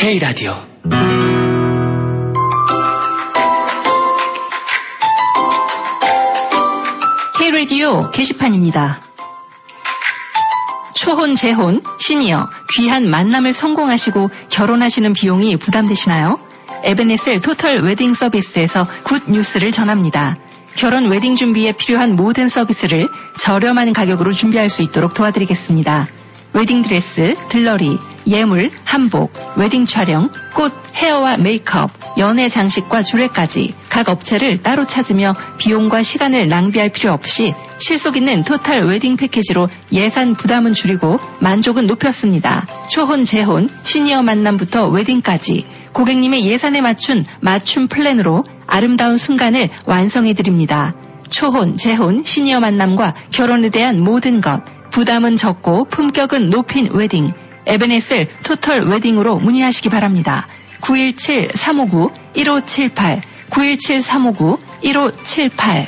K라디오 K라디오 게시판입니다. 초혼, 재혼, 시니어, 귀한 만남을 성공하시고 결혼하시는 비용이 부담되시나요? 에베네셀 토털 웨딩 서비스에서 굿 뉴스를 전합니다. 결혼 웨딩 준비에 필요한 모든 서비스를 저렴한 가격으로 준비할 수 있도록 도와드리겠습니다. 웨딩드레스, 들러리, 예물, 한복, 웨딩 촬영, 꽃, 헤어와 메이크업, 연애 장식과 주례까지 각 업체를 따로 찾으며 비용과 시간을 낭비할 필요 없이 실속 있는 토탈 웨딩 패키지로 예산 부담은 줄이고 만족은 높였습니다. 초혼, 재혼, 시니어 만남부터 웨딩까지 고객님의 예산에 맞춘 맞춤 플랜으로 아름다운 순간을 완성해드립니다. 초혼, 재혼, 시니어 만남과 결혼에 대한 모든 것, 부담은 적고 품격은 높인 웨딩, 에베네셀 토털 웨딩으로 문의하시기 바랍니다. 917-359-1578, 917-359-1578.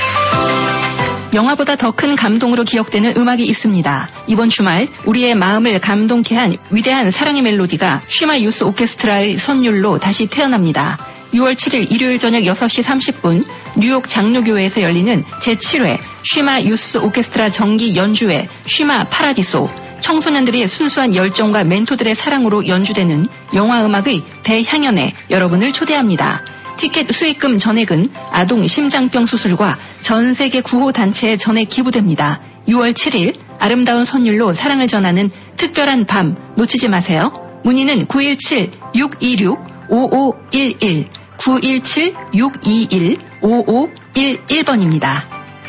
영화보다 더 큰 감동으로 기억되는 음악이 있습니다. 이번 주말 우리의 마음을 감동케 한 위대한 사랑의 멜로디가 쉬마 유스 오케스트라의 선율로 다시 태어납니다. 6월 7일 일요일 저녁 6시 30분 뉴욕 장로교회에서 열리는 제7회 쉬마 유스 오케스트라 정기 연주회 쉬마 파라디소, 청소년들의 순수한 열정과 멘토들의 사랑으로 연주되는 영화 음악의 대향연에 여러분을 초대합니다. 티켓 수익금 전액은 아동 심장병 수술과 전 세계 구호단체에 전액 기부됩니다. 6월 7일 아름다운 선율로 사랑을 전하는 특별한 밤 놓치지 마세요. 문의는 917-626-5511, 917-621-5511번입니다.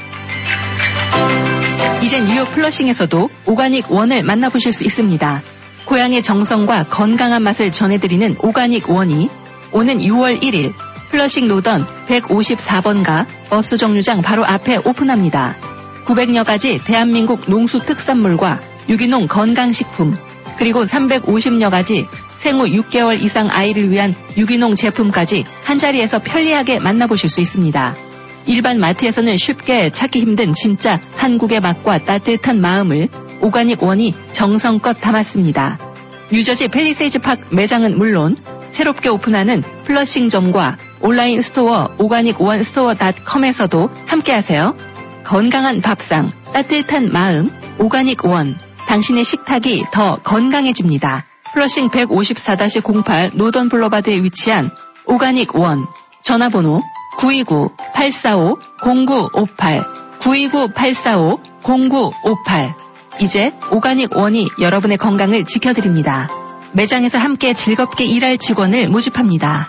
이제 뉴욕 플러싱에서도 오가닉 원을 만나보실 수 있습니다. 고향의 정성과 건강한 맛을 전해드리는 오가닉 원이 오는 6월 1일 플러싱 노던 154번가 버스 정류장 바로 앞에 오픈합니다. 900여 가지 대한민국 농수 특산물과 유기농 건강식품, 그리고 350여 가지 생후 6개월 이상 아이를 위한 유기농 제품까지 한자리에서 편리하게 만나보실 수 있습니다. 일반 마트에서는 쉽게 찾기 힘든 진짜 한국의 맛과 따뜻한 마음을 오가닉 원이 정성껏 담았습니다. 뉴저지 팰리세이즈 파크 매장은 물론 새롭게 오픈하는 플러싱점과 온라인 스토어 오가닉 원 스토어.com에서도 함께하세요. 건강한 밥상, 따뜻한 마음, 오가닉 원. 당신의 식탁이 더 건강해집니다. 플러싱 154-08 노던 블러바드에 위치한 오가닉 원. 전화번호 929-845-0958, 929-845-0958. 이제 오가닉 원이 여러분의 건강을 지켜드립니다. 매장에서 함께 즐겁게 일할 직원을 모집합니다.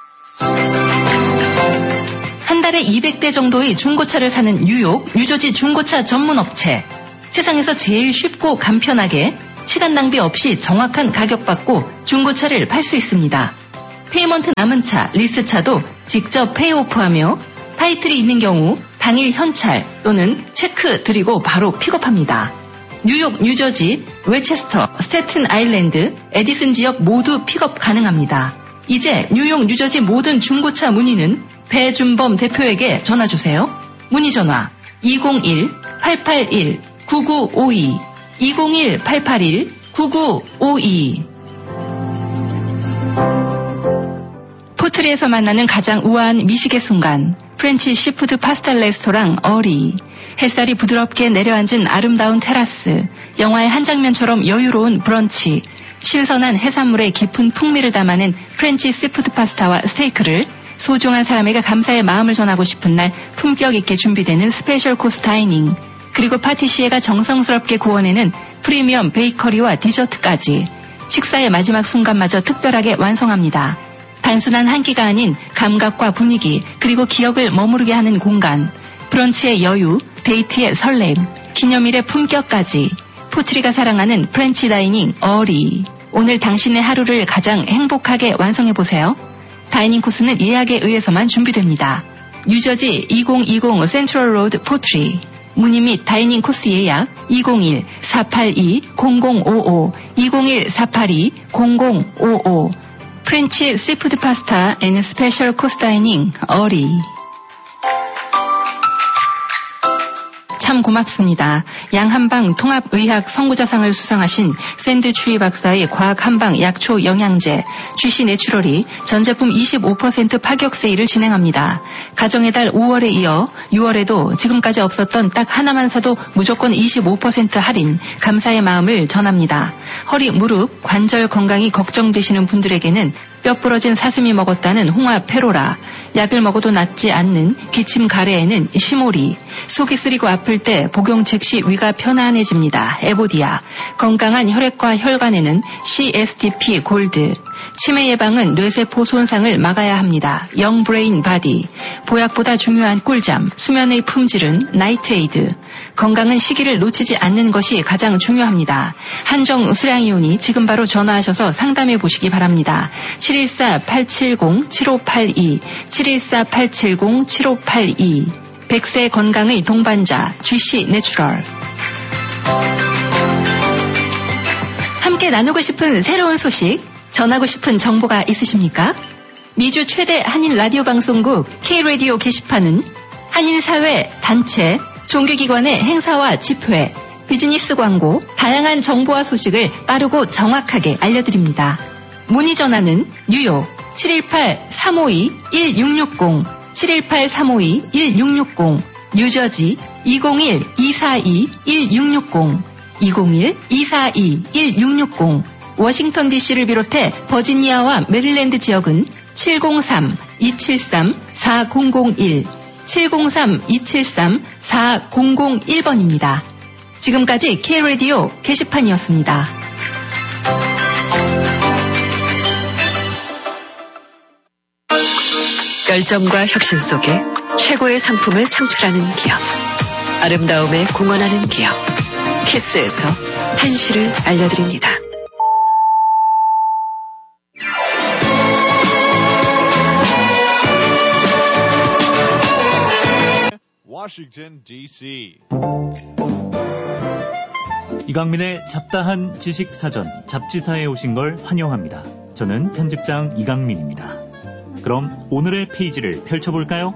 한 달에 200대 정도의 중고차를 사는 뉴욕, 뉴저지 중고차 전문 업체. 세상에서 제일 쉽고 간편하게 시간 낭비 없이 정확한 가격 받고 중고차를 팔 수 있습니다. 페이먼트 남은 차, 리스차도 직접 페이오프하며 타이틀이 있는 경우 당일 현찰 또는 체크 드리고 바로 픽업합니다. 뉴욕, 뉴저지, 웨체스터, 스태튼 아일랜드, 에디슨 지역 모두 픽업 가능합니다. 이제 뉴욕, 뉴저지 모든 중고차 문의는 배준범 대표에게 전화주세요. 문의 전화 201-881-9952, 201-881-9952. 포트리에서 만나는 가장 우아한 미식의 순간, 프렌치 시푸드 파스타 레스토랑 어리. 햇살이 부드럽게 내려앉은 아름다운 테라스, 영화의 한 장면처럼 여유로운 브런치, 신선한 해산물의 깊은 풍미를 담아낸 프렌치 시푸드 파스타와 스테이크를 소중한 사람에게 감사의 마음을 전하고 싶은 날 품격 있게 준비되는 스페셜 코스 다이닝, 그리고 파티시에가 정성스럽게 구워내는 프리미엄 베이커리와 디저트까지 식사의 마지막 순간마저 특별하게 완성합니다. 단순한 한 끼가 아닌 감각과 분위기, 그리고 기억을 머무르게 하는 공간, 브런치의 여유, 데이트의 설렘, 기념일의 품격까지 포트리가 사랑하는 프렌치 다이닝 어리. 오늘 당신의 하루를 가장 행복하게 완성해보세요. 다이닝 코스는 예약에 의해서만 준비됩니다. 뉴저지 2020 센트럴 로드 포트리. 문의 및 다이닝 코스 예약 201-482-0055, 201-482-0055. 프렌치 시푸드 파스타 앤 스페셜 코스 다이닝 어리. 참 고맙습니다. 양한방 통합의학 선구자상을 수상하신 샌드 추이 박사의 과학 한방 약초 영양제 GC 내추럴이 전 제품 25% 파격 세일을 진행합니다. 가정의 달 5월에 이어 6월에도 지금까지 없었던 딱 하나만 사도 무조건 25% 할인, 감사의 마음을 전합니다. 허리, 무릎, 관절 건강이 걱정되시는 분들에게는 뼈 부러진 사슴이 먹었다는 홍합 페로라, 약을 먹어도 낫지 않는 기침 가래에는 시모리, 속이 쓰리고 아플 때 복용 즉시 위가 편안해집니다. 에보디아, 건강한 혈액과 혈관에는 CSTP 골드, 치매 예방은 뇌세포 손상을 막아야 합니다. 영브레인 바디, 보약보다 중요한 꿀잠, 수면의 품질은 나이트에이드, 건강은 시기를 놓치지 않는 것이 가장 중요합니다. 한정 수량이오니 지금 바로 전화하셔서 상담해 보시기 바랍니다. 714-870-7582, 714-870-7582. 100세 건강의 동반자 GC 내추럴. 함께 나누고 싶은 새로운 소식, 전하고 싶은 정보가 있으십니까? 미주 최대 한인 라디오 방송국 K-라디오 게시판은 한인사회, 단체, 종교기관의 행사와 집회, 비즈니스 광고, 다양한 정보와 소식을 빠르고 정확하게 알려드립니다. 문의 전화는 뉴욕 718-352-1660, 718-352-1660, 뉴저지 201-242-1660, 201-242-1660, 워싱턴 DC를 비롯해 버지니아와 메릴랜드 지역은 703-273-4001, 703-273-4001번입니다. 지금까지 K-라디오 게시판이었습니다. 열정과 혁신 속에 최고의 상품을 창출하는 기업. 아름다움에 공헌하는 기업. 키스에서 한시를 알려드립니다. Washington, D.C. 이강민의 잡다한 지식사전 잡지사에 오신 걸 환영합니다. 저는 편집장 이강민입니다. 그럼 오늘의 페이지를 펼쳐볼까요?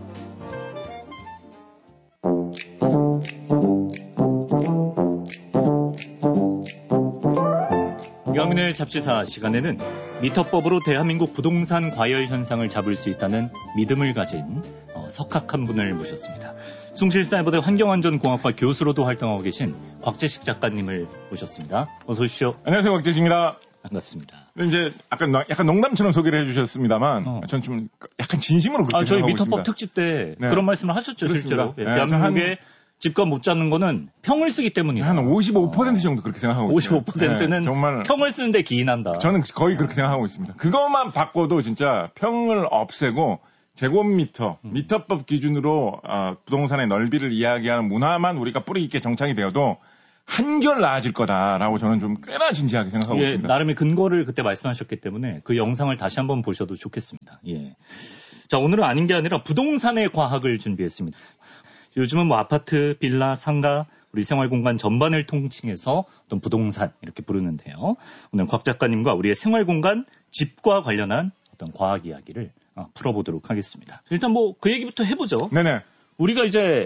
이강민의 잡지사 시간에는 미터법으로 대한민국 부동산 과열 현상을 잡을 수 있다는 믿음을 가진 석학 한 분을 모셨습니다. 숭실사이버대 환경안전공학과 교수로도 활동하고 계신 곽재식 작가님을 모셨습니다. 어서 오십시오. 안녕하세요, 곽재식입니다. 반갑습니다. 이제 약간 농담처럼 소개를 해주셨습니다만, 전 좀 약간 진심으로 그렇게 저희 생각하고 미터법 있습니다. 특집 때 네. 그런 말씀을 하셨죠, 그렇습니다. 실제로. 예, 네, 대한민국의 집값 못 잡는 거는 평을 쓰기 때문이다. 한 55% 정도 그렇게 생각하고 있습니다. 55%는 정말 평을 쓰는데 기인한다. 저는 거의 그렇게 생각하고 있습니다. 그것만 바꿔도 진짜 평을 없애고 제곱미터, 미터법 기준으로 부동산의 넓이를 이야기하는 문화만 우리가 뿌리 있게 정착이 되어도 한결 나아질 거다라고 저는 좀 꽤나 진지하게 생각하고 있습니다. 나름의 근거를 그때 말씀하셨기 때문에 그 영상을 다시 한번 보셔도 좋겠습니다. 예. 자, 오늘은 아닌 게 아니라 부동산의 과학을 준비했습니다. 요즘은 뭐 아파트, 빌라, 상가, 우리 생활공간 전반을 통칭해서 어떤 부동산 이렇게 부르는데요. 오늘 곽 작가님과 우리의 생활공간, 집과 관련한 어떤 과학 이야기를 풀어보도록 하겠습니다. 일단 뭐 그 얘기부터 해보죠. 네네. 우리가 이제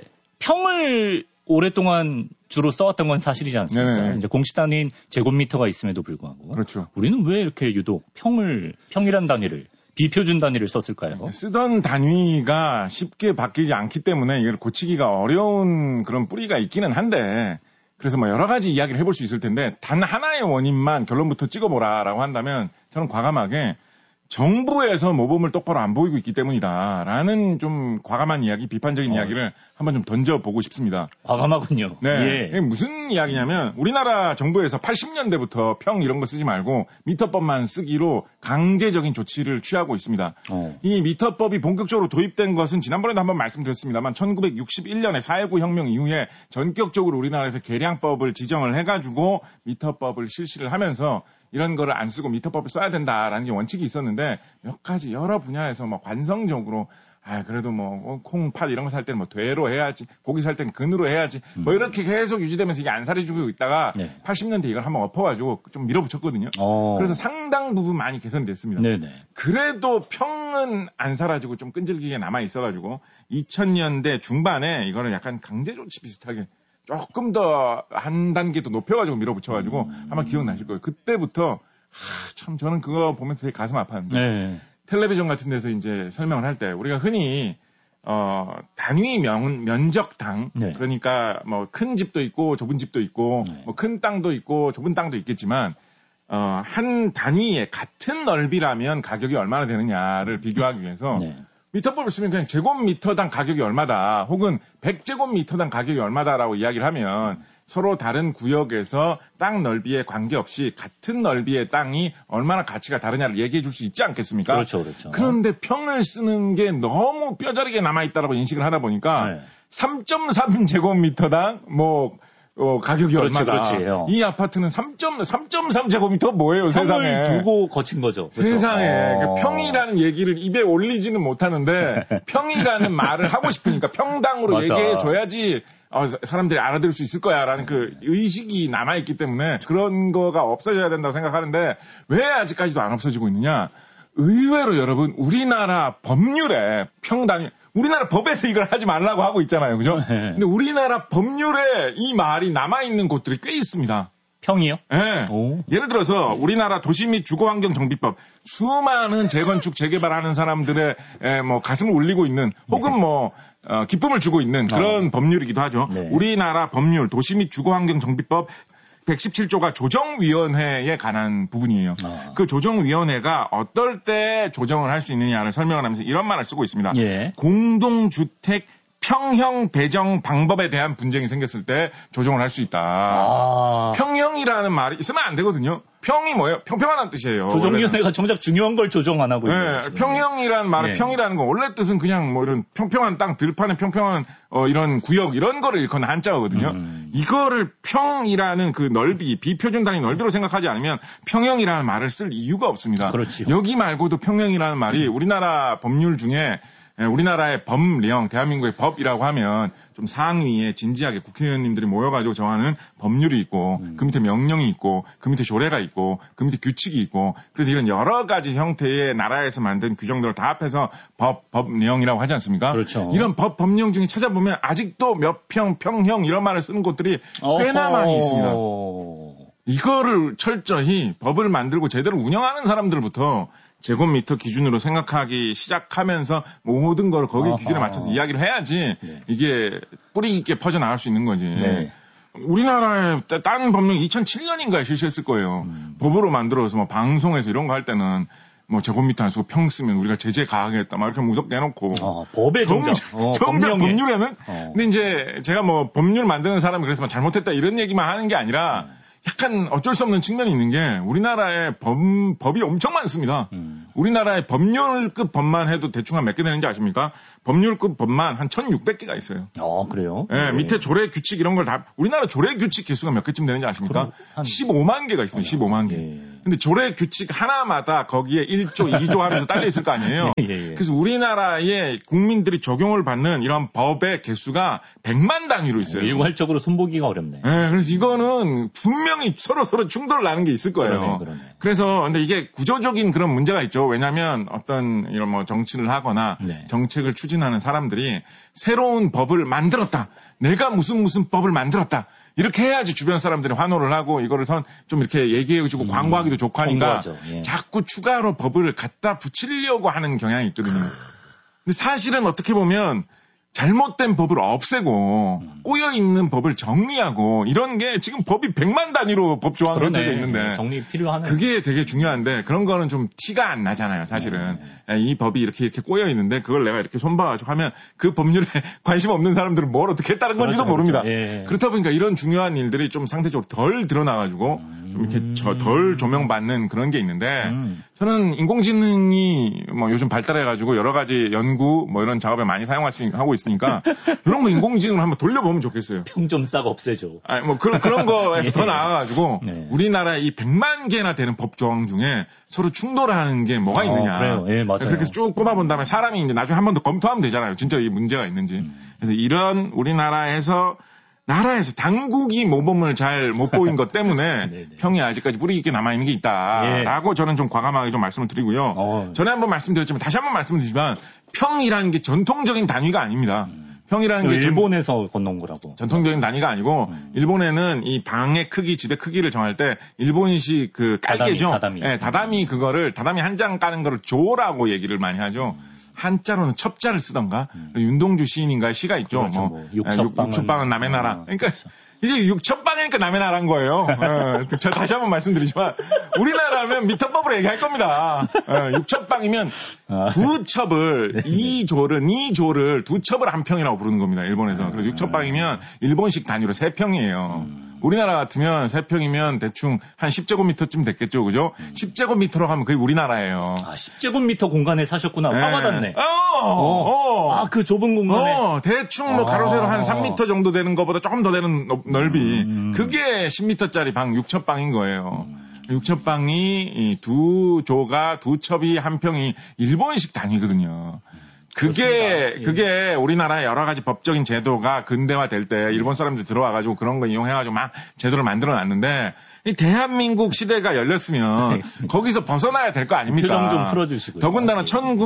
평을 오랫동안 주로 써왔던 건 사실이지 않습니까? 네네. 이제 공식 단위인 제곱미터가 있음에도 불구하고. 그렇죠. 우리는 왜 이렇게 유독 평이란 단위를, 비표준 단위를 썼을까요? 쓰던 단위가 쉽게 바뀌지 않기 때문에 이걸 고치기가 어려운 그런 뿌리가 있기는 한데, 그래서 뭐 여러 가지 이야기를 해볼 수 있을 텐데, 단 하나의 원인만 결론부터 찍어보라라고 한다면, 저는 과감하게 정부에서 모범을 똑바로 안 보이고 있기 때문이다라는 좀 과감한 이야기, 비판적인 이야기를 한번 좀 던져보고 싶습니다. 과감하군요. 네. 예. 이게 무슨 이야기냐면 우리나라 정부에서 80년대부터 평 이런 거 쓰지 말고 미터법만 쓰기로 강제적인 조치를 취하고 있습니다. 이 미터법이 본격적으로 도입된 것은 지난번에도 한번 말씀드렸습니다만 1961년에 4.19 혁명 이후에 전격적으로 우리나라에서 계량법을 지정을 해가지고 미터법을 실시를 하면서 이런 거를 안 쓰고 미터법을 써야 된다라는 게 원칙이 있었는데 몇 가지 여러 분야에서 막 관성적으로 그래도 뭐 콩, 팥 이런 거 살 때는 뭐 되로 해야지, 고기 살 때는 근으로 해야지, 뭐 이렇게 계속 유지되면서 이게 안 살해주고 있다가 네. 80년대 이걸 한번 엎어가지고 좀 밀어붙였거든요. 그래서 상당 부분 많이 개선이 됐습니다. 네네. 그래도 평은 안 사라지고 좀 끈질기게 남아 있어가지고 2000년대 중반에 이거는 약간 강제조치 비슷하게 조금 더 한 단계 더 높여가지고 밀어붙여가지고 아마 기억나실 거예요. 그때부터 참 저는 그거 보면서 되게 가슴 아팠는데 네. 텔레비전 같은 데서 이제 설명을 할 때 우리가 흔히 단위 면적당 네. 그러니까 뭐 큰 집도 있고 좁은 집도 있고 네. 뭐 큰 땅도 있고 좁은 땅도 있겠지만 한 단위에 같은 넓이라면 가격이 얼마나 되느냐를 비교하기 위해서 네. 미터법을 쓰면 그냥 제곱미터당 가격이 얼마다 혹은 100제곱미터당 가격이 얼마다라고 이야기를 하면 서로 다른 구역에서 땅 넓이에 관계없이 같은 넓이의 땅이 얼마나 가치가 다르냐를 얘기해 줄 수 있지 않겠습니까? 그렇죠, 그렇죠. 그런데 평을 쓰는 게 너무 뼈저리게 남아있다라고 인식을 하다 보니까 네. 3.3제곱미터당 가격이 그렇지, 얼마다. 그렇지. 이 아파트는 3.3제곱미터 뭐예요, 세상에. 평을 두고 거친 거죠. 그렇죠? 세상에. 그 평이라는 얘기를 입에 올리지는 못하는데 평이라는 말을 하고 싶으니까 평당으로 맞아. 얘기해줘야지 사람들이 알아들을 수 있을 거야라는 그 의식이 남아있기 때문에 그런 거가 없어져야 된다고 생각하는데 왜 아직까지도 안 없어지고 있느냐. 의외로 여러분 우리나라 법률에 평당이 우리나라 법에서 이걸 하지 말라고 하고 있잖아요. 그죠? 네. 근데 우리나라 법률에 이 말이 남아있는 곳들이 꽤 있습니다. 평이요? 네. 오. 예를 들어서 우리나라 도시 및 주거환경정비법 수많은 재건축 재개발하는 사람들의 뭐 가슴을 울리고 있는 혹은 뭐 기쁨을 주고 있는 그런 법률이기도 하죠. 네. 우리나라 법률 도시 및 주거환경정비법 117조가 조정위원회에 관한 부분이에요. 그 조정위원회가 어떨 때 조정을 할 수 있느냐를 설명을 하면서 이런 말을 쓰고 있습니다. 예. 공동주택 평형 배정 방법에 대한 분쟁이 생겼을 때 조정을 할 수 있다. 평형이라는 말이 있으면 안 되거든요. 평이 뭐예요? 평평하다는 뜻이에요. 조정위원회가 정작 중요한 걸 조정 안 하고 있어요. 네, 평형이라는 말은 네. 평이라는 건 원래 뜻은 그냥 뭐 이런 평평한 땅, 들판에 평평한 이런 구역 이런 거를 일컫는 한자어거든요. 이거를 평이라는 그 넓이, 비표준 단위 넓이로 생각하지 않으면 평형이라는 말을 쓸 이유가 없습니다. 그렇죠. 여기 말고도 평형이라는 말이 우리나라 법률 중에 우리나라의 법령, 대한민국의 법이라고 하면 좀 상위에 진지하게 국회의원님들이 모여가지고 정하는 법률이 있고 그 밑에 명령이 있고 그 밑에 조례가 있고 그 밑에 규칙이 있고 그래서 이런 여러 가지 형태의 나라에서 만든 규정들을 다 합해서 법령이라고 하지 않습니까? 그렇죠. 이런 법령 중에 찾아보면 아직도 몇 평, 평형 이런 말을 쓰는 곳들이 꽤나 많이 있습니다. 이거를 철저히 법을 만들고 제대로 운영하는 사람들부터 제곱미터 기준으로 생각하기 시작하면서 모든 걸 거기 기준에 맞춰서 이야기를 해야지 네. 이게 뿌리 있게 퍼져나갈 수 있는 거지. 네. 우리나라에 다른 법령 2007년인가에 실시했을 거예요. 법으로 만들어서 뭐 방송에서 이런 거 할 때는 뭐 제곱미터 안 쓰고 평 쓰면 우리가 제재 가하겠다 막 이렇게 무섭게 해놓고. 법에 정작 법률에는 근데 이제 제가 뭐 법률 만드는 사람이 그래서 잘못했다 이런 얘기만 하는 게 아니라 약간 어쩔 수 없는 측면이 있는 게 우리나라에 법이 엄청 많습니다. 우리나라의 법률급 법만 해도 대충 한 몇 개 되는지 아십니까? 법률급 법만 한 1,600개가 있어요. 그래요? 네, 밑에 조례 규칙 이런 걸 다 우리나라 조례 규칙 개수가 몇 개쯤 되는지 아십니까? 15만 개가 있어요. 15만 개. 근데 조례 규칙 하나마다 거기에 1조, 2조 하면서 딸려 있을 거 아니에요? 그래서 우리나라의 국민들이 적용을 받는 이런 법의 개수가 100만 단위로 있어요. 일괄적으로 손보기가 어렵네. 네, 그래서 이거는 분명히 서로 충돌 나는 게 있을 거예요. 그러네. 그래서 근데 이게 구조적인 그런 문제가 있죠. 왜냐하면 어떤 이런 뭐 정치를 하거나 정책을 추진하는 사람들이 새로운 법을 만들었다. 내가 무슨 법을 만들었다. 이렇게 해야지 주변 사람들이 환호를 하고 이거를 좀 이렇게 얘기해주고 광고하기도 좋고 하니까 자꾸 추가로 법을 갖다 붙이려고 하는 경향이 있거든요. 근데 사실은 어떻게 보면 잘못된 법을 없애고 꼬여있는 법을 정리하고 이런 게 지금 법이 100만 단위로 법 조항으로 되어 있는데 정리 필요하네. 그게 되게 중요한데 그런 거는 좀 티가 안 나잖아요. 사실은 이 법이 이렇게 꼬여있는데 그걸 내가 이렇게 손봐가지고 하면 그 법률에 관심 없는 사람들은 뭘 어떻게 했다는 건지도 모릅니다. 그렇다 보니까 이런 중요한 일들이 좀 상대적으로 덜 드러나가지고 좀 이렇게 덜 조명받는 그런 게 있는데 저는 인공지능이 뭐 요즘 발달해가지고 여러 가지 연구 뭐 이런 작업에 많이 하고 있으니까 그런 거 인공지능을 한번 돌려보면 좋겠어요. 평 좀 싹 없애줘. 아니 뭐 그런 거에서 예. 더 나아가지고 네. 우리나라 이 100만 개나 되는 법 조항 중에 서로 충돌하는 게 뭐가 있느냐. 그래요. 예, 맞아요. 그렇게 쭉 뽑아본 다음에 사람이 이제 나중에 한 번 더 검토하면 되잖아요. 진짜 이 문제가 있는지. 그래서 이런 우리나라에서 당국이 모범을 잘 못 보인 것 때문에 평이 아직까지 뿌리 깊게 남아있는 게 있다라고 예. 저는 좀 과감하게 좀 말씀을 드리고요. 전에 한번 말씀드렸지만 다시 한번 말씀드리지만 평이라는 게 전통적인 단위가 아닙니다. 평이라는 게 일본에서 건너온 거라고. 전통적인 단위가 아니고 일본에는 이 방의 크기, 집의 크기를 정할 때 일본식 그 깔개죠. 다다미. 네, 다다미 한 장 까는 거를 조라고 얘기를 많이 하죠. 한자로는 첩자를 쓰던가 윤동주 시인인가의 시가 있죠. 그렇죠, 뭐 육첩방은 남의 나라. 그러니까 이게 육첩방이니까 남의 나라인 거예요. 저 다시 한번 말씀드리지만 우리나라면 미터법으로 얘기할 겁니다. 육첩방이면 두 첩을 니조를 두 첩을 한 평이라고 부르는 겁니다. 일본에서. 그래서 육첩방이면 일본식 단위로 3평이에요. 우리나라 같으면 3평이면 대충 한 10제곱미터쯤 됐겠죠. 그죠? 10제곱미터로 가면 그게 우리나라예요. 10제곱미터 공간에 사셨구나. 네. 화받았네. 그 좁은 공간에. 대충 뭐 가로세로 한 3m 정도 되는 것보다 조금 더 되는 넓이. 그게 10m짜리 방 6첩방인 거예요. 6첩방이 두 조가 두 첩이 한 평이 일본식 단위거든요. 그게 우리나라의 여러 가지 법적인 제도가 근대화될 때 일본 사람들이 들어와가지고 그런 거 이용해가지고 막 제도를 만들어 놨는데 이 대한민국 시대가 열렸으면 알겠습니다. 거기서 벗어나야 될 거 아닙니까? 표정 좀 풀어주시고요. 더군다나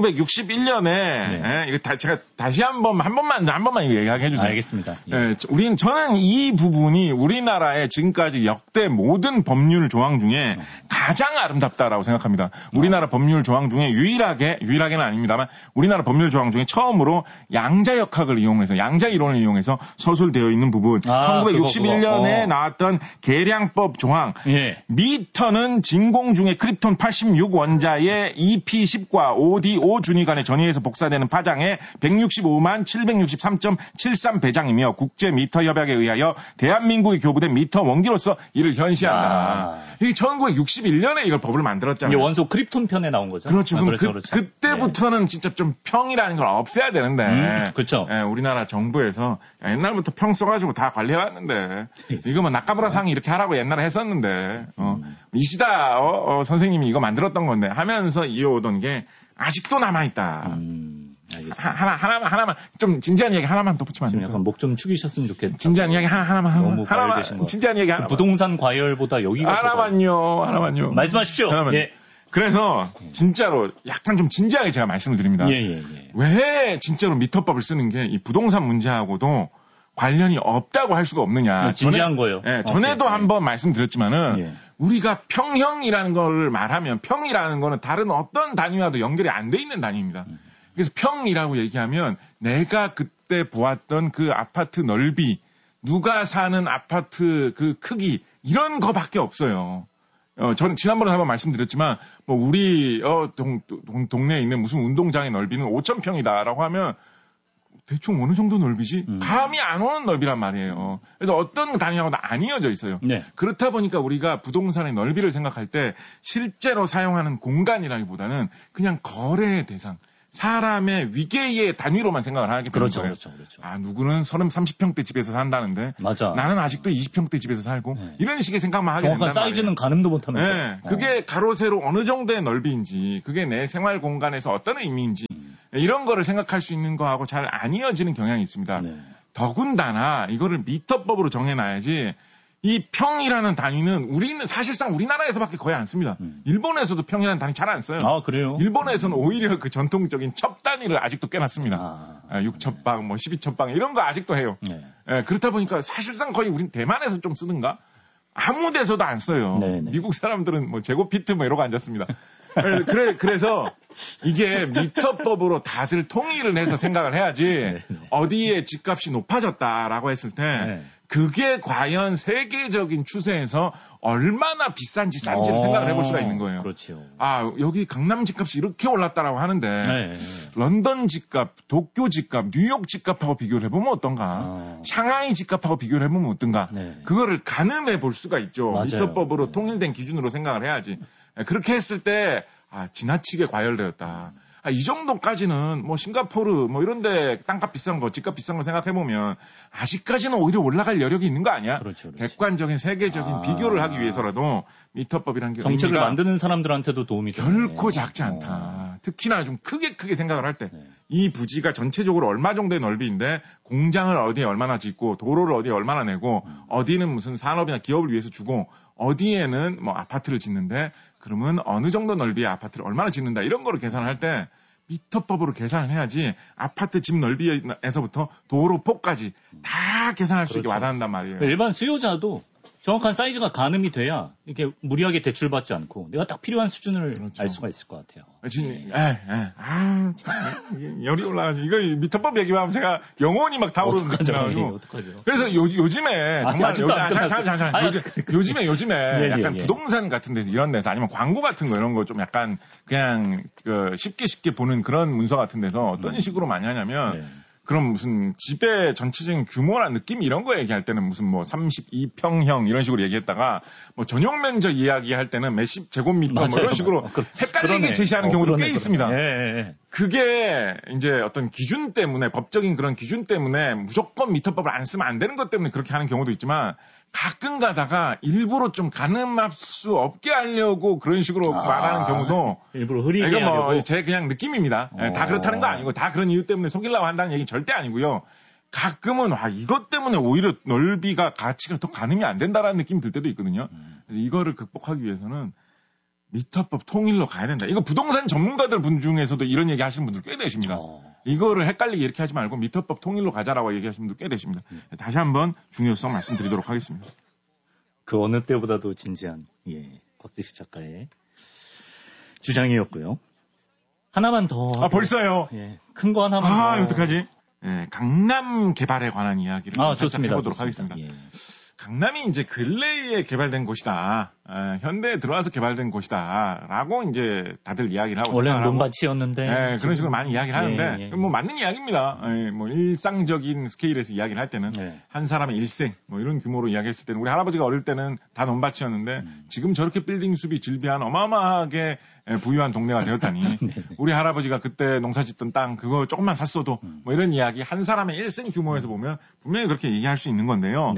1961년에 이거 제가 다시 한 번만 이거 얘기하게 해주세요. 알겠습니다. 저는 이 부분이 우리나라의 지금까지 역대 모든 법률 조항 중에 가장 아름답다라고 생각합니다. 우리나라 법률 조항 중에 유일하게는 아닙니다만 우리나라 법률 조항 중에 처음으로 양자역학을 이용해서 양자 이론을 이용해서 서술되어 있는 부분. 1961년에 나왔던 계량법 조항. 미터는 진공 중에 크립톤 86 원자의 EP10과 OD5 준위 간의 전위에서 복사되는 파장의 165만 763.73 배장이며 국제 미터 협약에 의하여 대한민국이 교부된 미터 원기로서 이를 현시한다. 이게 1961년에 이걸 법을 만들었잖아요. 이게 원소 크립톤 편에 나온 거죠. 그렇죠. 그렇죠. 그때부터는 진짜 좀 평이라는 걸 없애야 되는데. 그렇죠. 우리나라 정부에서 옛날부터 평 써가지고 다 관리해왔는데 이거 뭐 낙가무라 상이 이렇게 하라고 옛날에 했었는데 이시다 선생님이 이거 만들었던 건데 하면서 이어오던 게 아직도 남아있다. 알겠습니다. 하나만 좀 진지한 이야기 하나만 덧붙이면 안 돼요? 약간 목 좀 축이셨으면 좋겠다. 진지한 이야기 하나만 진지한 이야기 하나만. 부동산 과열보다 여기가 하나만요. 말씀하십시오. 예. 그래서 진짜로 약간 좀 진지하게 제가 말씀을 드립니다. 왜 진짜로 미터법을 쓰는 게 이 부동산 문제하고도 관련이 없다고 할 수가 없느냐. 진지한 거예요. 전에도 한번 말씀드렸지만은 우리가 평형이라는 걸 말하면 평이라는 거는 다른 어떤 단위와도 연결이 안 돼 있는 단위입니다. 그래서 평이라고 얘기하면 내가 그때 보았던 그 아파트 넓이, 누가 사는 아파트 그 크기 이런 거밖에 없어요. 저는 지난번에 한번 말씀드렸지만 뭐 우리 동네에 있는 무슨 운동장의 넓이는 5,000평이다라고 하면 대충 어느 정도 넓이지? 감이 안 오는 넓이란 말이에요. 그래서 어떤 단위하고도 안 이어져 있어요. 그렇다 보니까 우리가 부동산의 넓이를 생각할 때 실제로 사용하는 공간이라기보다는 그냥 거래의 대상, 사람의 위계의 단위로만 생각을 하게 되는 거예요. 그렇죠. 누구는 30평대 집에서 산다는데 나는 아직도 20평대 집에서 살고 이런 식의 생각만 하게 된단 말이에요. 정확한 사이즈는 가늠도 못하면서. 그게 가로 세로 어느 정도의 넓이인지 그게 내 생활 공간에서 어떤 의미인지 이런 거를 생각할 수 있는 거하고 잘 안 이어지는 경향이 있습니다. 더군다나 이거를 미터법으로 정해놔야지 이 평이라는 단위는 사실상 우리나라에서밖에 거의 안 씁니다. 일본에서도 평이라는 단위 잘 안 써요. 그래요? 일본에서는 오히려 그 전통적인 첩 단위를 아직도 깨놨습니다. 6첩방, 뭐 12첩방 이런 거 아직도 해요. 그렇다 보니까 사실상 거의 우린 대만에서 좀 쓰든가 아무 데서도 안 써요. 미국 사람들은 뭐 제곱피트 뭐 이러고 앉았습니다. 그래서 이게 미터법으로 다들 통일을 해서 생각을 해야지 어디에 집값이 높아졌다라고 했을 때 그게 과연 세계적인 추세에서 얼마나 비싼지 싼지를 생각을 해볼 수가 있는 거예요. 그렇죠. 아, 여기 강남 집값이 이렇게 올랐다라고 하는데 네. 런던 집값, 도쿄 집값, 뉴욕 집값하고 비교를 해보면 어떤가? 샹하이 집값하고 비교를 해보면 어떤가? 네. 그거를 가늠해 볼 수가 있죠. 맞아요. 미터법으로 네. 통일된 기준으로 생각을 해야지. 그렇게 했을 때 지나치게 과열되었다. 이 정도까지는 뭐 싱가포르 뭐 이런데 땅값 비싼 거, 집값 비싼 거 생각해 보면 아직까지는 오히려 올라갈 여력이 있는 거 아니야? 그렇죠. 객관적인 세계적인 비교를 하기 위해서라도 미터법이라는 게 정책을 만드는 사람들한테도 도움이 되네. 결코 작지 않다. 특히나 좀 크게 생각을 할 때 이 부지가 전체적으로 얼마 정도의 넓이인데 공장을 어디에 얼마나 짓고 도로를 어디에 얼마나 내고 어디는 무슨 산업이나 기업을 위해서 주고 어디에는 뭐 아파트를 짓는데 그러면 어느 정도 넓이의 아파트를 얼마나 짓는다 이런 거를 계산할 때 미터법으로 계산을 해야지 아파트 집 넓이에서부터 도로 폭까지 다 계산할 수 있게 그렇죠. 와닿는단 말이에요. 일반 수요자도 정확한 사이즈가 가늠이 돼야 이렇게 무리하게 대출받지 않고 내가 딱 필요한 수준을 그렇죠. 알 수가 있을 것 같아요. 참, 열이 올라가지고 이거 미터법 얘기하면 제가 영혼이 막 타오르는 느낌이라고. 어떡하죠? 그래서 요즘에 정말 요즘에 예, 약간 예. 부동산 같은 데서 이런 데서 아니면 광고 같은 거 이런 거 좀 약간 그냥 쉽게 보는 그런 문서 같은 데서 어떤 식으로 많이 하냐면. 네. 그럼 무슨 집의 전체적인 규모나 느낌 이런 거 얘기할 때는 무슨 뭐 32평형 이런 식으로 얘기했다가 뭐 전용 면적 이야기할 때는 몇십 제곱미터 뭐 이런 식으로 헷갈리게 제시하는 경우도 꽤 있습니다. 예. 그게 이제 어떤 기준 때문에 법적인 그런 기준 때문에 무조건 미터법을 안 쓰면 안 되는 것 때문에 그렇게 하는 경우도 있지만 가끔 가다가 일부러 좀 가늠할 수 없게 하려고 그런 식으로 말하는 경우도 일부러 흐리게 이거 하려고. 뭐 제 그냥 느낌입니다. 다 그렇다는 거 아니고 다 그런 이유 때문에 속이려고 한다는 얘기 절대 아니고요. 가끔은 이것 때문에 오히려 넓이가 가치가 더 가늠이 안 된다라는 느낌이 들 때도 있거든요. 그래서 이거를 극복하기 위해서는 미터법 통일로 가야 된다. 이거 부동산 전문가들 분 중에서도 이런 얘기 하시는 분들 꽤 되십니다. 이거를 헷갈리게 이렇게 하지 말고 미터법 통일로 가자라고 얘기하시는 분들 꽤 되십니다. 다시 한번 중요성 말씀드리도록 하겠습니다. 그 어느 때보다도 진지한 곽재식 작가의 주장이었고요. 하나만 더. 벌써요? 큰 거 하나만 더. 어떡하지? 강남 개발에 관한 이야기를 좋습니다. 해보도록 하겠습니다. 강남이 이제 근래에 개발된 곳이다. 현대에 들어와서 개발된 곳이다라고 이제 다들 이야기를 하고 원래는 논밭이었는데 그런 식으로 많이 이야기를 하는데 뭐 맞는 이야기입니다. 뭐 일상적인 스케일에서 이야기를 할 때는 한 사람의 일생 뭐 이런 규모로 이야기했을 때는 우리 할아버지가 어릴 때는 다 논밭이었는데 지금 저렇게 빌딩 숲이 질비한 어마어마하게 부유한 동네가 되었다니 우리 할아버지가 그때 농사짓던 땅 그거 조금만 샀어도 뭐 이런 이야기 한 사람의 일생 규모에서 보면 분명히 그렇게 얘기할 수 있는 건데요.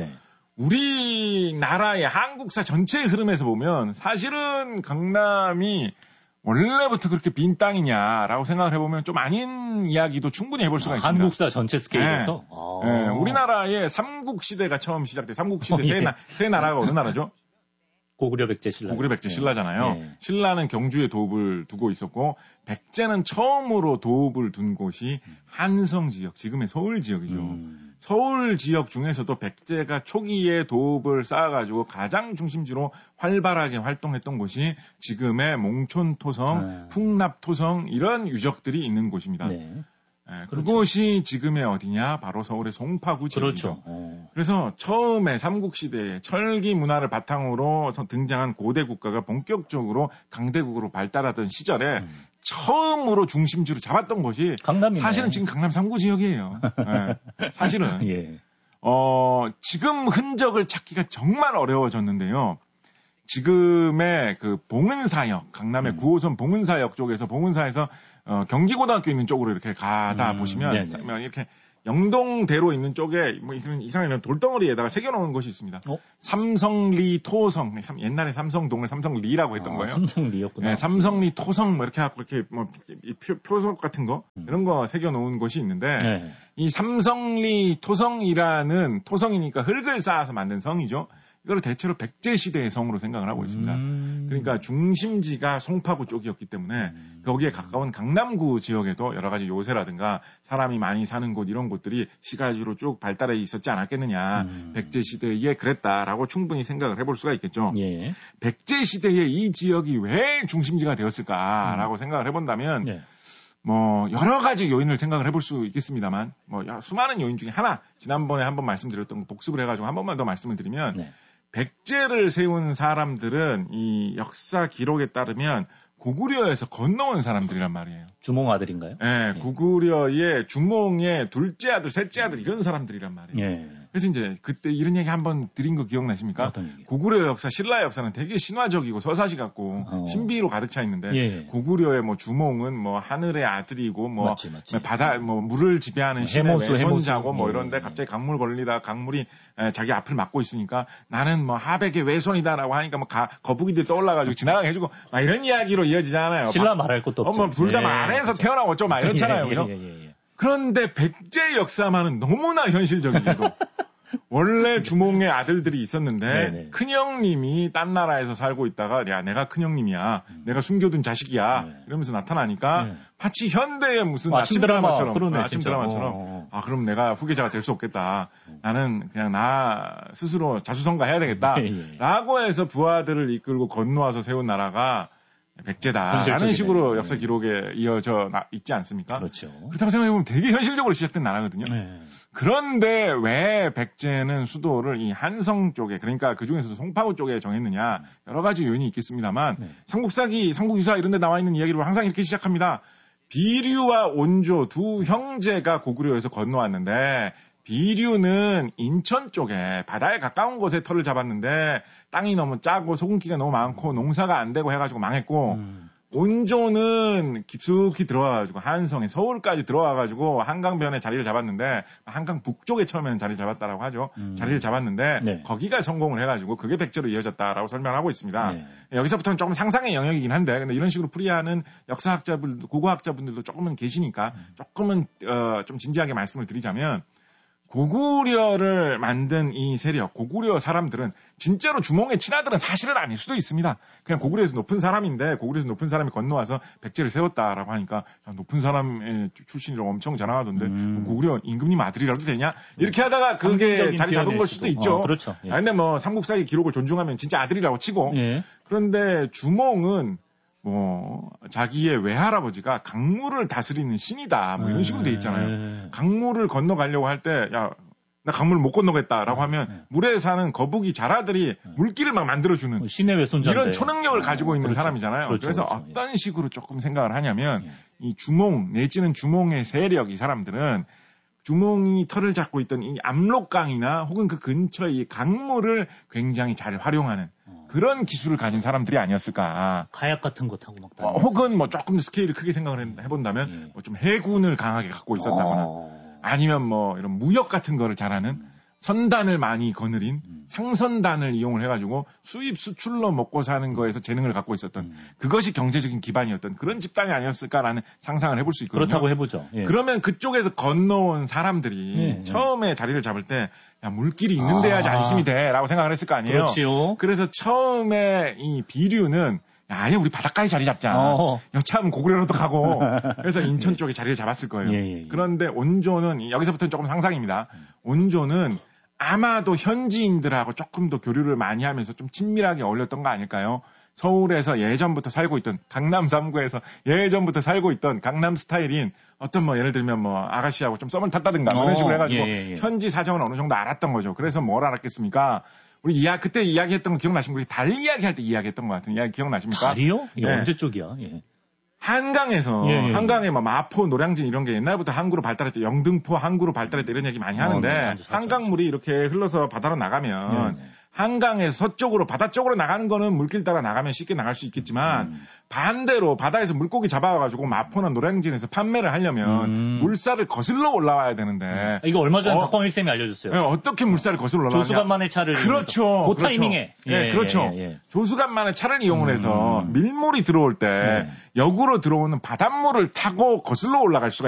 우리나라의 한국사 전체의 흐름에서 보면 사실은 강남이 원래부터 그렇게 빈 땅이냐라고 생각을 해보면 좀 아닌 이야기도 충분히 해볼 수가 있습니다. 한국사 전체 스케일에서? 우리나라의 삼국시대가 처음 시작돼. 삼국시대 세 나라가 어느 나라죠? 고구려 백제 신라. 고구려 백제 신라잖아요. 신라는 경주에 도읍을 두고 있었고 백제는 처음으로 도읍을 둔 곳이 한성 지역, 지금의 서울 지역이죠. 서울 지역 중에서도 백제가 초기에 도읍을 쌓아가지고 가장 중심지로 활발하게 활동했던 곳이 지금의 몽촌토성, 풍납토성 이런 유적들이 있는 곳입니다. 그곳이 지금의 어디냐? 바로 서울의 송파구 지역이죠. 그래서 처음에 삼국시대에 철기 문화를 바탕으로 등장한 고대 국가가 본격적으로 강대국으로 발달하던 시절에 처음으로 중심지로 잡았던 곳이 강남이네. 사실은 지금 강남 3구 지역이에요. 사실은 지금 흔적을 찾기가 정말 어려워졌는데요. 지금의 그 봉은사역, 강남의 9호선 봉은사역 쪽에서 봉은사에서 경기고등학교 있는 쪽으로 이렇게 가다 보시면 이렇게 영동대로 있는 쪽에 뭐 있으면 이상한 돌덩어리에다가 새겨놓은 곳이 있습니다. 삼성리 토성, 옛날에 삼성동을 삼성리라고 했던 거예요. 삼성리였구나. 삼성리 토성 뭐 이렇게 하고 이렇게 뭐 표석 같은 거 이런 거 새겨놓은 곳이 있는데 이 삼성리 토성이라는 토성이니까 흙을 쌓아서 만든 성이죠. 이거를 대체로 백제시대의 성으로 생각을 하고 있습니다. 그러니까 중심지가 송파구 쪽이었기 때문에 거기에 가까운 강남구 지역에도 여러 가지 요새라든가 사람이 많이 사는 곳 이런 곳들이 시가지로 쭉 발달해 있었지 않았겠느냐. 백제시대에 그랬다라고 충분히 생각을 해볼 수가 있겠죠. 백제시대에 이 지역이 왜 중심지가 되었을까라고 생각을 해본다면 뭐 여러 가지 요인을 생각을 해볼 수 있겠습니다만 뭐 수많은 요인 중에 하나 지난번에 한번 말씀드렸던 거 복습을 해가지고 한 번만 더 말씀을 드리면 네. 백제를 세운 사람들은 이 역사 기록에 따르면 고구려에서 건너온 사람들이란 말이에요. 주몽 아들인가요? 네, 고구려의 주몽의 둘째 아들, 셋째 아들 이런 사람들이란 말이에요. 예. 그래서 이제 그때 이런 얘기 한번 드린 거 기억나십니까? 어떤 얘기요? 고구려 역사, 신라 역사는 되게 신화적이고 서사시 같고 신비로 가득 차 있는데 예. 고구려의 뭐 주몽은 뭐 하늘의 아들이고 뭐 맞지. 바다 뭐 물을 지배하는 신의 해모수. 외손자고 뭐 예. 이런데 갑자기 강물 걸리다 강물이 자기 앞을 막고 있으니까 나는 뭐 하백의 외손이다라고 하니까 뭐 거북이들 떠올라가지고 지나가게 해주고 막 이런 이야기로 이어지잖아요. 신라 말할 것도 없죠. 뭐 둘 다 안에서 태어나고 어쩌고 막 이렇잖아요. 그죠? 그런데 백제 역사만은 너무나 현실적이게도 원래 주몽의 아들들이 있었는데 네네. 큰형님이 딴 나라에서 살고 있다가 야 내가 큰형님이야 내가 숨겨둔 자식이야 이러면서 나타나니까 마치 현대의 무슨 아침 드라마처럼 그러네, 아침 드라마처럼 아 그럼 내가 후계자가 될 수 없겠다 나는 그냥 나 스스로 자수성가해야 되겠다 라고 해서 부하들을 이끌고 건너와서 세운 나라가 백제다라는 식으로 역사 기록에 이어져 있지 않습니까? 그렇죠. 그렇다고 생각해보면 되게 현실적으로 시작된 나라거든요. 네. 그런데 왜 백제는 수도를 이 한성 쪽에 그러니까 그 중에서도 송파구 쪽에 정했느냐 여러 가지 요인이 있겠습니다만 삼국사기, 삼국유사 이런 데 나와 있는 이야기로 항상 이렇게 시작합니다. 비류와 온조 두 형제가 고구려에서 건너왔는데 비류는 인천 쪽에 바다에 가까운 곳에 터를 잡았는데 땅이 너무 짜고 소금기가 너무 많고 농사가 안 되고 해가지고 망했고 온조는 깊숙이 들어와가지고 한성에 서울까지 들어와가지고 한강변에 자리를 잡았는데 한강 북쪽에 처음에는 자리를 잡았다라고 하죠. 자리를 잡았는데 네. 거기가 성공을 해가지고 그게 백제로 이어졌다라고 설명하고 있습니다. 네. 여기서부터는 조금 상상의 영역이긴 한데 근데 이런 식으로 풀이하는 역사학자분들, 고고학자분들도 조금은 계시니까 조금은 좀 진지하게 말씀을 드리자면 고구려를 만든 이 세력, 고구려 사람들은 진짜로 주몽의 친아들은 사실은 아닐 수도 있습니다. 그냥 고구려에서 높은 사람인데 고구려에서 높은 사람이 건너와서 백제를 세웠다라고 하니까 높은 사람의 출신이라고 엄청 자랑하던데 고구려 임금님 아들이라도 되냐? 이렇게 하다가 그게 자리 잡은 걸 수도 있죠. 그렇죠. 예. 근데 뭐 삼국사의 기록을 존중하면 진짜 아들이라고 치고 예. 그런데 주몽은 뭐 자기의 외할아버지가 강물을 다스리는 신이다 뭐 이런 식으로 돼 있잖아요. 강물을 건너가려고 할 때 야 나 강물을 못 건너겠다라고 하면 물에 사는 거북이 자라들이 물길을 막 만들어주는 신의 외손자인데 이런 초능력을 가지고 있는 그렇죠. 사람이잖아요. 그렇죠. 그래서 그렇죠. 어떤 식으로 조금 생각을 하냐면 이 주몽 내지는 주몽의 세력 이 사람들은 주몽이 털을 잡고 있던 이 압록강이나 혹은 그 근처의 이 강물을 굉장히 잘 활용하는 그런 기술을 가진 사람들이 아니었을까. 가약 같은 거 타고 막 혹은 뭐 조금 더 스케일을 크게 생각을 해본다면 뭐 좀 해군을 강하게 갖고 있었다거나 아니면 뭐 이런 무역 같은 거를 잘하는 선단을 많이 거느린 상선단을 이용을 해가지고 수입 수출로 먹고 사는 거에서 재능을 갖고 있었던 그것이 경제적인 기반이었던 그런 집단이 아니었을까라는 상상을 해볼 수 있거든요. 그렇다고 해보죠. 예. 그러면 그쪽에서 건너온 사람들이 처음에 자리를 잡을 때 야, 물길이 있는 데야지 안심이 돼라고 생각을 했을 거 아니에요. 그렇지요. 그래서 처음에 이 비류는 아니 우리 바닷가에 자리 잡자. 여차하면 고구려로도 가고. 그래서 인천 쪽에 자리를 잡았을 거예요. 예. 그런데 온조는 여기서부터는 조금 상상입니다. 온조는 아마도 현지인들하고 조금 더 교류를 많이 하면서 좀 친밀하게 어울렸던 거 아닐까요? 서울에서 예전부터 살고 있던 강남 3구에서 예전부터 살고 있던 강남 스타일인 어떤 뭐 예를 들면 뭐 아가씨하고 좀 썸을 탔다든가 뭐 이런 식으로 해가지고 현지 사정을 어느 정도 알았던 거죠. 그래서 뭘 알았겠습니까? 우리 그때 이야기했던 거 기억나십니까? 달 이야기할 때 이야기했던 것 같은 이야기 기억나십니까? 달이요? 이게 네. 언제 쪽이야? 예. 한강에서 한강에 뭐 마포, 노량진 이런 게 옛날부터 항구로 발달했대. 영등포 항구로 발달했대 이런 얘기 많이 하는데 한강물이 이렇게 흘러서 바다로 나가면 한강에서 서쪽으로 바다 쪽으로 나가는 거는 물길 따라 나가면 쉽게 나갈 수 있겠지만 반대로 바다에서 물고기 잡아가지고 마포나 노량진에서 판매를 하려면 물살을 거슬러 올라와야 되는데 이거 얼마 전에 박광일 쌤이 알려줬어요. 네, 어떻게 물살을 거슬러 올라가냐? 조수간만의 차를 그렇죠. 그 타이밍에 그렇죠. 조수간만의 차를 이용을 해서 밀물이 들어올 때 역으로 들어오는 바닷물을 타고 거슬러 올라갈 수가